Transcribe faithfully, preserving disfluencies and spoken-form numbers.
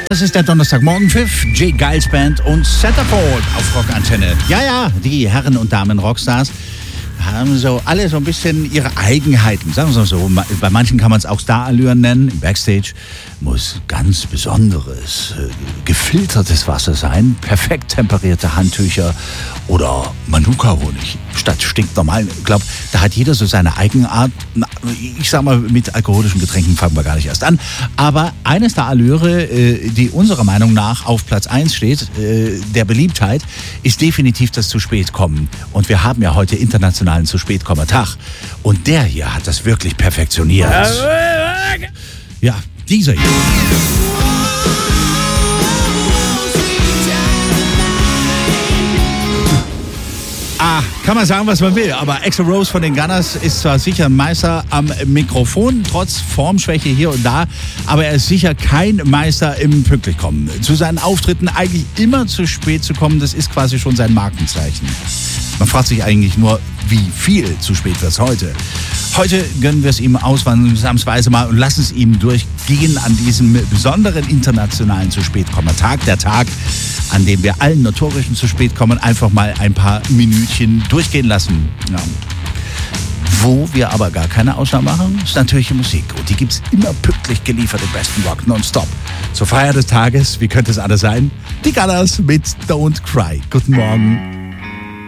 Das ist der Donnerstagmorgenpfiff, Jay Giles Band und Centerfold auf Rockantenne. Ja, ja, die Herren und Damen Rockstars haben so alle so ein bisschen ihre Eigenheiten, sagen wir es mal so. Bei manchen kann man es auch Starallüren nennen. Im Backstage muss ganz besonderes, äh, gefiltertes Wasser sein, perfekt temperierte Handtücher oder Manuka-Honig statt stinknormal. Ich glaube, da hat jeder so seine Eigenart. Na, ich sag mal, mit alkoholischen Getränken fangen wir gar nicht erst an. Aber eine Starallüre, äh, die unserer Meinung nach auf Platz eins steht, äh, der Beliebtheit, ist definitiv das Zu-Spät-Kommen. Und wir haben ja heute internationalen Zu-Spät-Kommen-Tag. Und der hier hat das wirklich perfektioniert. Ja, dieser hier. Ah, kann man sagen, was man will, aber Axl Rose von den Gunners ist zwar sicher ein Meister am Mikrofon, trotz Formschwäche hier und da, aber er ist sicher kein Meister im Pünktlichkommen. Zu seinen Auftritten eigentlich immer zu spät zu kommen, das ist quasi schon sein Markenzeichen. Man fragt sich eigentlich nur, wie viel zu spät wird es heute. Heute gönnen wir es ihm ausnahmsweise mal und lassen es ihm durchgehen an diesem besonderen internationalen Zu-Spät-Kommen-Tag. Der Tag, an dem wir allen notorischen Zu-Spät-Kommen einfach mal ein paar Minütchen durchgehen lassen. Ja. Wo wir aber gar keine Ausnahme machen, ist natürliche Musik. Und die gibt's immer pünktlich geliefert im besten Rock, nonstop. Zur Feier des Tages, wie könnte es anders sein? Die Gunners mit Don't Cry. Guten Morgen.